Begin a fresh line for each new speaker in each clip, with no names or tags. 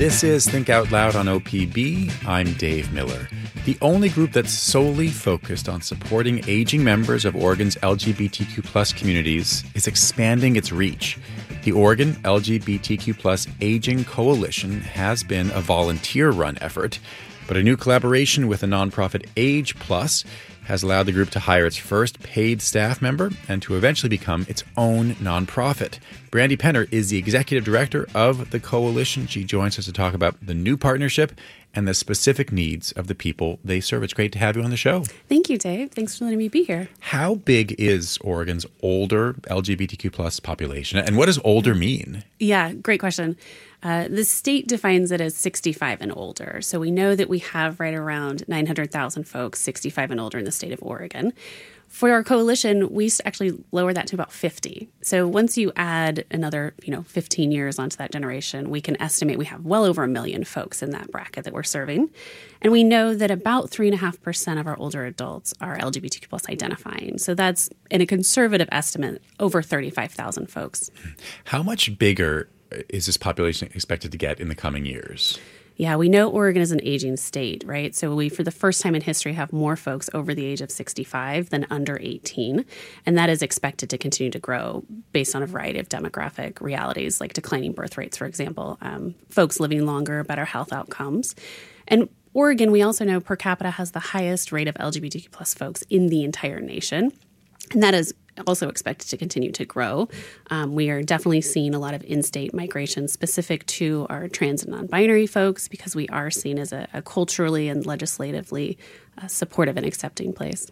This is Think Out Loud on OPB. I'm Dave Miller. The only group that's solely focused on supporting aging members of Oregon's LGBTQ+ communities is expanding its reach. The Oregon LGBTQ+ Aging Coalition has been a volunteer-run effort, but a new collaboration with the nonprofit Age Plus has allowed the group to hire its first paid staff member and to eventually become its own nonprofit. Brandy Penner is the executive director of the coalition. She joins us to talk about the new partnership and the specific needs of the people they serve. It's great to have you on the show.
Thank you, Dave. Thanks for letting me be here.
How big is Oregon's older LGBTQ+ population, and what does older mean?
Yeah, great question. The state defines it as 65 and older. So we know that we have right around 900,000 folks 65 and older in the state of Oregon. For our coalition, we actually lower that to about 50. So once you add another, 15 years onto that generation, we can estimate we have well over 1 million folks in that bracket that we're serving. And we know that about 3.5% of our older adults are LGBTQ plus identifying. So that's, in a conservative estimate, over 35,000 folks.
How much bigger is this population expected to get in the coming years?
Yeah, we know Oregon is an aging state, right? So we, for the first time in history, have more folks over the age of 65 than under 18. And that is expected to continue to grow based on a variety of demographic realities, like declining birth rates, for example, folks living longer, better health outcomes. And Oregon, we also know per capita has the highest rate of LGBTQ plus folks in the entire nation. And that is also expected to continue to grow. We are definitely seeing a lot of in-state migration specific to our trans and non-binary folks because we are seen as a culturally and legislatively supportive and accepting place.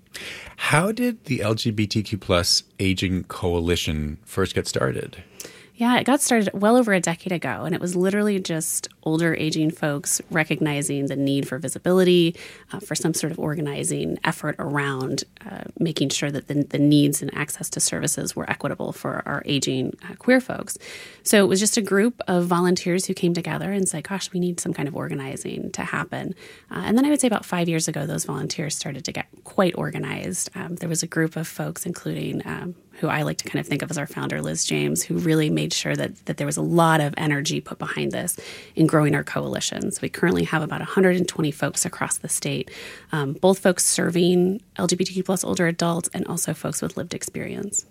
How did the LGBTQ plus Aging Coalition first get started?
Yeah, it got started well over a decade ago, and it was literally just older aging folks recognizing the need for visibility, for some sort of organizing effort around making sure that the needs and access to services were equitable for our aging queer folks. So it was just a group of volunteers who came together and said, gosh, we need some kind of organizing to happen. And then I would say about 5 years ago, those volunteers started to get quite organized. There was a group of folks, including who I like to kind of think of as our founder, Liz James, who really made sure that there was a lot of energy put behind this in growing our coalitions. We currently have about 120 folks across the state, both folks serving LGBTQ plus older adults and also folks with lived experience.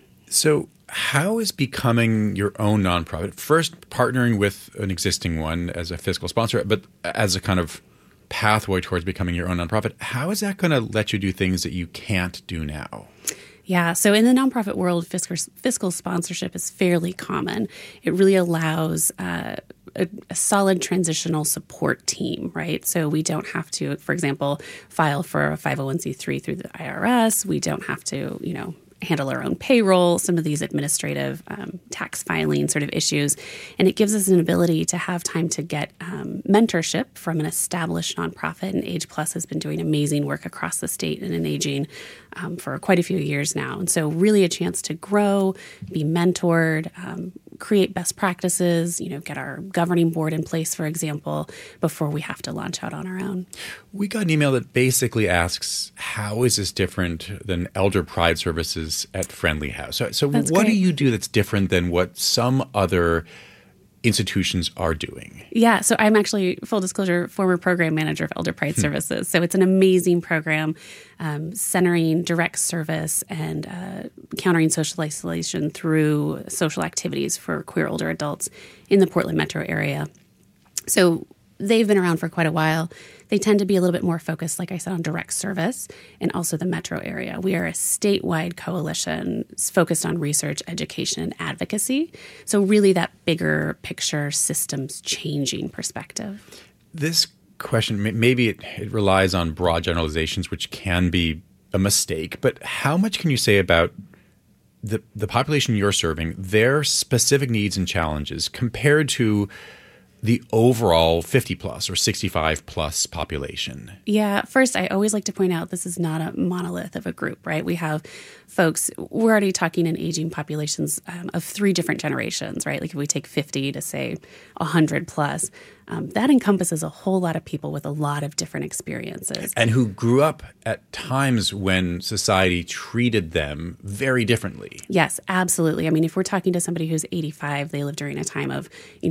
So how is becoming your own nonprofit, first partnering with an existing one as a fiscal sponsor, but as a kind of pathway towards becoming your own nonprofit, how is that going to let you do things that you can't do now?
Yeah, so in the nonprofit world, fiscal sponsorship is fairly common. It really allows a solid transitional support team, right? So we don't have to, for example, file for a 501c3 through the IRS. We don't have to, handle our own payroll, some of these administrative tax filing sort of issues. And it gives us an ability to have time to get mentorship from an established nonprofit. And Age Plus has been doing amazing work across the state and in aging for quite a few years now. And so really a chance to grow, be mentored, create best practices, get our governing board in place, for example, before we have to launch out on our own.
We got an email that basically asks, how is this different than Elder Pride services at Friendly House? So what
great.
do you do that's different than what some other institutions are doing?
Yeah, so I'm actually, full disclosure, former program manager of Elder Pride Services. So it's an amazing program centering direct service and countering social isolation through social activities for queer older adults in the Portland metro area. So they've been around for quite a while. They tend to be a little bit more focused, like I said, on direct service and also the metro area. We are a statewide coalition focused on research, education, and advocacy. So really that bigger picture systems changing perspective.
This question, maybe it relies on broad generalizations, which can be a mistake, but how much can you say about the population you're serving, their specific needs and challenges compared to the overall 50 plus or 65 plus population?
Yeah, first, I always like to point out this is not a monolith of a group, right? We have folks, we're already talking in aging populations of 3 different generations, right? Like if we take 50 to say 100 plus, that encompasses a whole lot of people with a lot of different experiences.
And who grew up at times when society treated them very differently.
Yes, absolutely. I mean, if we're talking to somebody who's 85, they lived during a time of,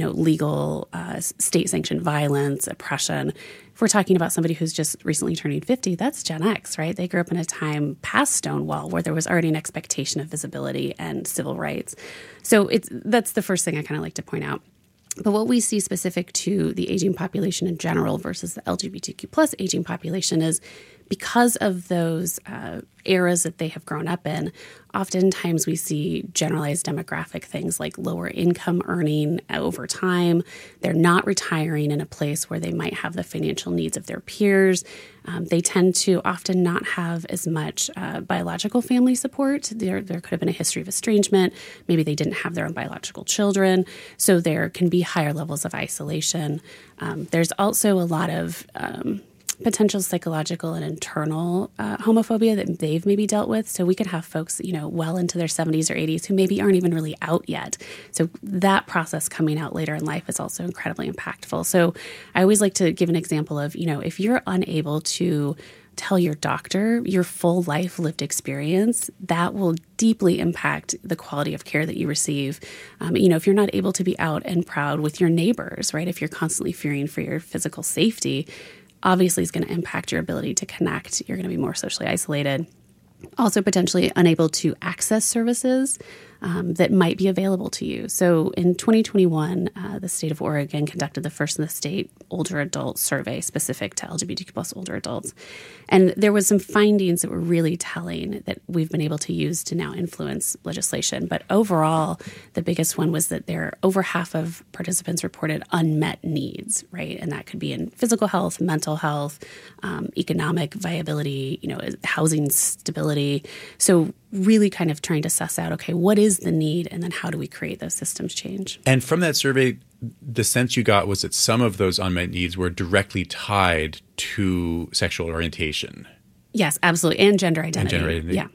legal state-sanctioned violence, oppression. If we're talking about somebody who's just recently turning 50, that's Gen X, right? They grew up in a time past Stonewall where there was already an expectation of visibility and civil rights. So that's the first thing I kind of like to point out. But what we see specific to the aging population in general versus the LGBTQ plus aging population is because of those eras that they have grown up in, oftentimes we see generalized demographic things like lower income earning over time. They're not retiring in a place where they might have the financial needs of their peers. They tend to often not have as much biological family support. There could have been a history of estrangement. Maybe they didn't have their own biological children. So there can be higher levels of isolation. There's also a lot of potential psychological and internal homophobia that they've maybe dealt with. So we could have folks, well into their 70s or 80s who maybe aren't even really out yet. So that process coming out later in life is also incredibly impactful. So I always like to give an example of, if you're unable to tell your doctor your full life lived experience, that will deeply impact the quality of care that you receive. If you're not able to be out and proud with your neighbors, right? If you're constantly fearing for your physical safety, obviously it's going to impact your ability to connect. You're going to be more socially isolated. Also potentially unable to access services that might be available to you. So in 2021, the state of Oregon conducted the first in the state older adult survey specific to LGBTQ plus older adults. And there was some findings that were really telling that we've been able to use to now influence legislation. But overall, the biggest one was that over half of participants reported unmet needs, right? And that could be in physical health, mental health, economic viability, housing stability. So really kind of trying to suss out, okay, what is the need, and then how do we create those systems change?
And from that survey, the sense you got was that some of those unmet needs were directly tied to sexual orientation.
Yes, absolutely. And gender identity. Yeah.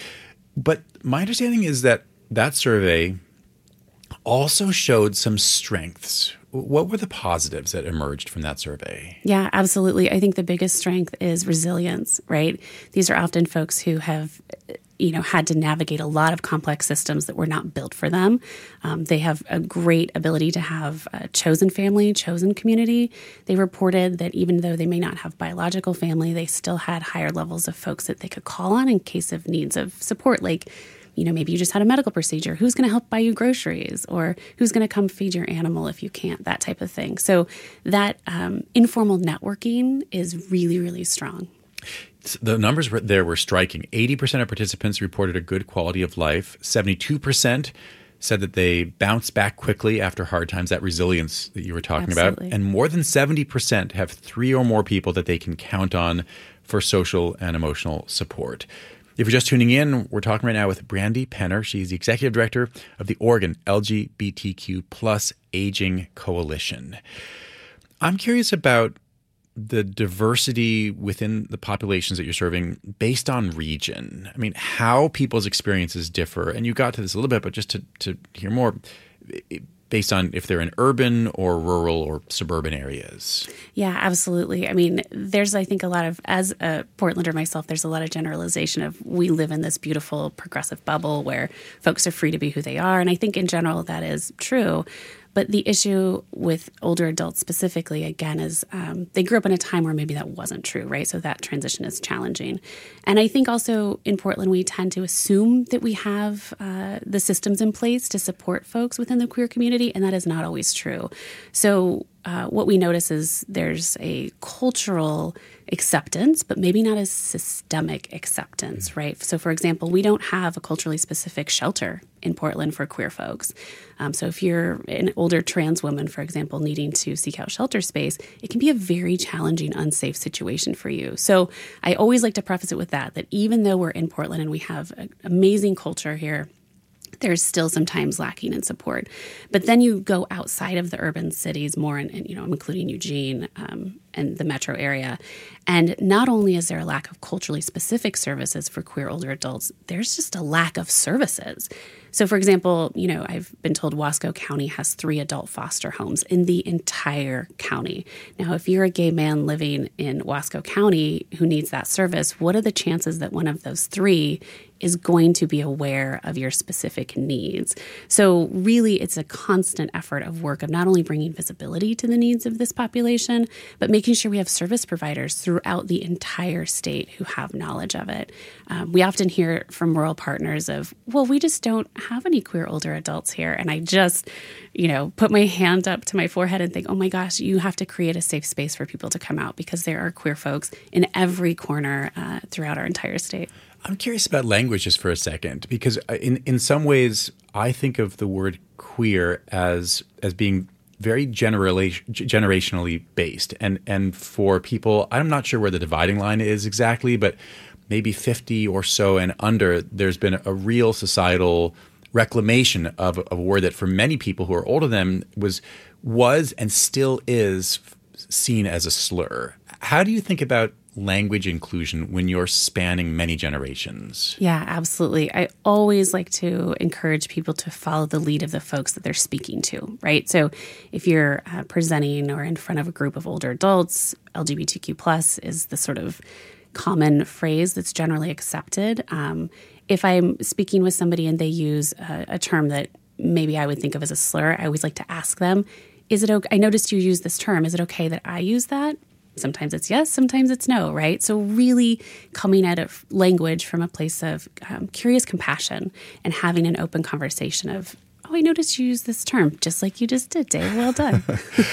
But my understanding is that survey also showed some strengths. What were the positives that emerged from that survey?
Yeah, absolutely. I think the biggest strength is resilience, right? These are often folks who have had to navigate a lot of complex systems that were not built for them. They have a great ability to have a chosen family, chosen community. They reported that even though they may not have biological family, they still had higher levels of folks that they could call on in case of needs of support, like maybe you just had a medical procedure. Who's going to help buy you groceries? Or who's going to come feed your animal if you can't? That type of thing. So that informal networking is really, really strong.
The numbers there were striking. 80% of participants reported a good quality of life. 72% said that they bounced back quickly after hard times, that resilience that you were talking about. And more than 70% have 3 or more people that they can count on for social and emotional support. If you're just tuning in, we're talking right now with Brandy Penner. She's the executive director of the Oregon LGBTQ plus Aging Coalition. I'm curious about the diversity within the populations that you're serving based on region. I mean, how people's experiences differ. And you got to this a little bit, but just to hear more, based on if they're in urban or rural or suburban areas.
Yeah, absolutely. I mean, there's, I think, a lot of, as a Portlander myself, there's a lot of generalization of we live in this beautiful progressive bubble where folks are free to be who they are. And I think in general that is true. But the issue with older adults specifically, again, is they grew up in a time where maybe that wasn't true, right? So that transition is challenging. And I think also in Portland, we tend to assume that we have the systems in place to support folks within the queer community, and that is not always true. So what we notice is there's a cultural acceptance, but maybe not a systemic acceptance, right? So, for example, we don't have a culturally specific shelter in Portland for queer folks. So if you're an older trans woman, for example, needing to seek out shelter space, it can be a very challenging, unsafe situation for you. So I always like to preface it with that even though we're in Portland and we have an amazing culture here, there's still sometimes lacking in support. But then you go outside of the urban cities more, and I'm including Eugene, and the metro area. And not only is there a lack of culturally specific services for queer older adults, there's just a lack of services. So, for example, I've been told Wasco County has 3 adult foster homes in the entire county. Now, if you're a gay man living in Wasco County who needs that service, what are the chances that one of those 3 is going to be aware of your specific needs? So really, it's a constant effort of work of not only bringing visibility to the needs of this population, but making sure we have service providers throughout the entire state who have knowledge of it. We often hear from rural partners of, well, we just don't have any queer older adults here. And I just, put my hand up to my forehead and think, oh my gosh, you have to create a safe space for people to come out, because there are queer folks in every corner throughout our entire state.
I'm curious about language just for a second, because in some ways I think of the word queer as being very generationally based. And for people, I'm not sure where the dividing line is exactly, but maybe 50 or so and under, there's been a real societal reclamation of a word that for many people who are older than them was and still is seen as a slur. How do you think about language inclusion when you're spanning many generations?
Yeah, absolutely. I always like to encourage people to follow the lead of the folks that they're speaking to, right? So if you're presenting or in front of a group of older adults, LGBTQ plus is the sort of common phrase that's generally accepted. If I'm speaking with somebody and they use a term that maybe I would think of as a slur, I always like to ask them, is it okay? I noticed you use this term. Is it okay that I use that? Sometimes it's yes, sometimes it's no, right? So really coming at language from a place of curious compassion and having an open conversation of, oh, I noticed you use this term, just like you just did, Dave. Well done.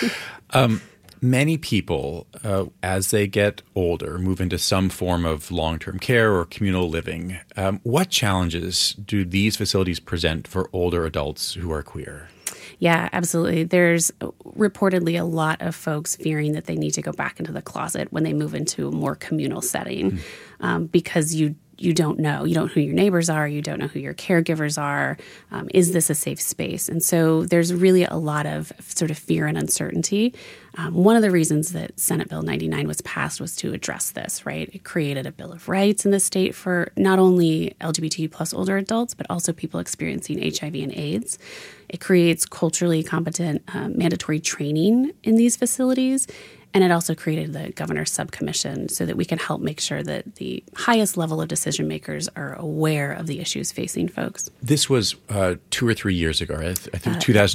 Many people, as they get older, move into some form of long-term care or communal living. What challenges do these facilities present for older adults who are queer?
Yeah, absolutely. There's reportedly a lot of folks fearing that they need to go back into the closet when they move into a more communal setting because you don't know. You don't know who your neighbors are. You don't know who your caregivers are. Is this a safe space? And so there's really a lot of sort of fear and uncertainty. One of the reasons that Senate Bill 99 was passed was to address this, right? It created a Bill of Rights in the state for not only LGBTQ plus older adults, but also people experiencing HIV and AIDS. It creates culturally competent mandatory training in these facilities. And it also created the governor's subcommission so that we can help make sure that the highest level of decision makers are aware of the issues facing folks.
This was 2 or 3 years ago, I think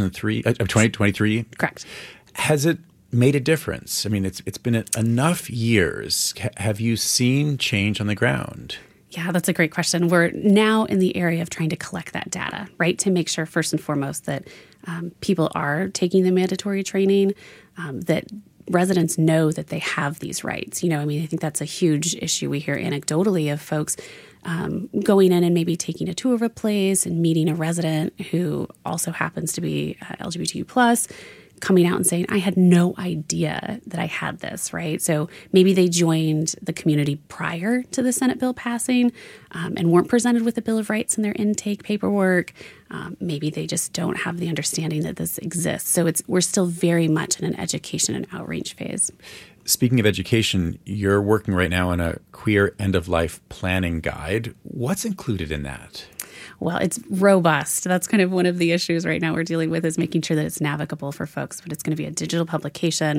2023?
Correct.
Has it made a difference? I mean, it's been enough years. Have you seen change on the ground?
Yeah, that's a great question. We're now in the area of trying to collect that data, right, to make sure first and foremost that people are taking the mandatory training, that residents know that they have these rights. I think that's a huge issue we hear anecdotally of folks going in and maybe taking a tour of a place and meeting a resident who also happens to be LGBTQ plus, coming out and saying, I had no idea that I had this, right? So maybe they joined the community prior to the Senate bill passing and weren't presented with a Bill of Rights in their intake paperwork. Maybe they just don't have the understanding that this exists. So we're still very much in an education and outreach phase.
Speaking of education, you're working right now on a queer end-of-life planning guide. What's included in that?
Well, it's robust. That's kind of one of the issues right now we're dealing with, is making sure that it's navigable for folks. But it's going to be a digital publication,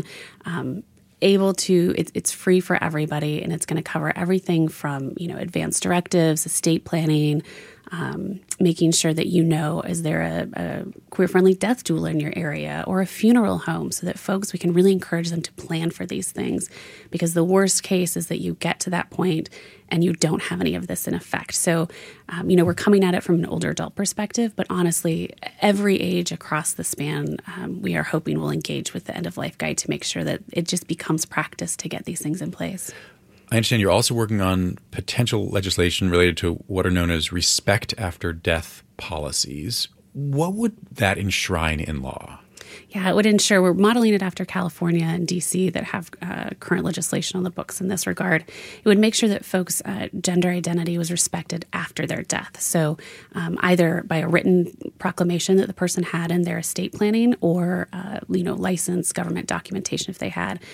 it's free for everybody, and it's going to cover everything from, advanced directives, estate planning, making sure that is there a queer-friendly death doula in your area or a funeral home, so that we can really encourage them to plan for these things. Because the worst case is that you get to that point and you don't have any of this in effect. So, we're coming at it from an older adult perspective, but honestly, every age across the span, we are hoping will engage with the end-of-life guide to make sure that it just becomes practice to get these things in place.
I understand you're also working on potential legislation related to what are known as respect after death policies. What would that enshrine in law?
Yeah, it would ensure, we're modeling it after California and D.C. that have current legislation on the books in this regard. It would make sure that folks' gender identity was respected after their death. So either by a written proclamation that the person had in their estate planning or, licensed government documentation if they had,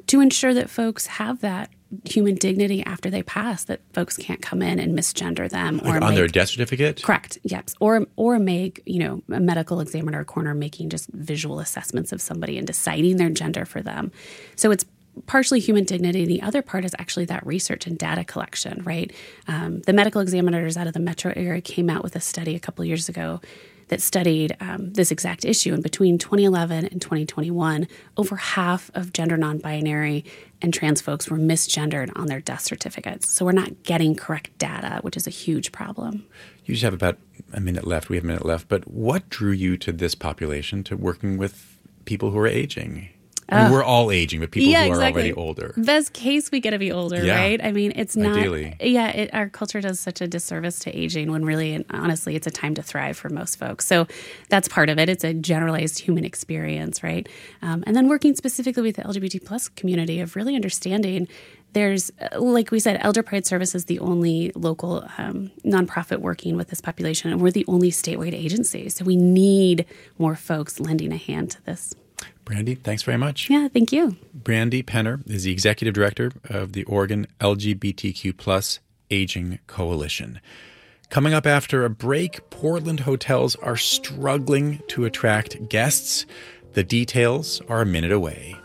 to ensure that folks have that human dignity after they pass, that folks can't come in and misgender them
or on their death certificate.
Correct. Yes. Or make, a medical examiner or coroner making just visual assessments of somebody and deciding their gender for them. So it's partially human dignity. The other part is actually that research and data collection, right? The medical examiners out of the metro area came out with a study a couple of years ago that studied this exact issue. And between 2011 and 2021, over half of gender non-binary and trans folks were misgendered on their death certificates. So we're not getting correct data, which is a huge problem.
You just have about a minute left. We have a minute left. But what drew you to this population, to working with people who are aging? I mean, we're all aging, but people who are already older.
Best case, we get to be older, right? I mean, it's not.
Ideally.
Yeah, our culture does such a disservice to aging when really, and honestly, it's a time to thrive for most folks. So that's part of it. It's a generalized human experience, right? And then working specifically with the LGBT plus community of really understanding there's, like we said, Elder Pride Service is the only local nonprofit working with this population, and we're the only statewide agency. So we need more folks lending a hand to this.
Brandy, thanks very much.
Yeah, thank you.
Brandy Penner is the Executive Director of the Oregon LGBTQ+ Aging Coalition. Coming up after a break, Portland hotels are struggling to attract guests. The details are a minute away.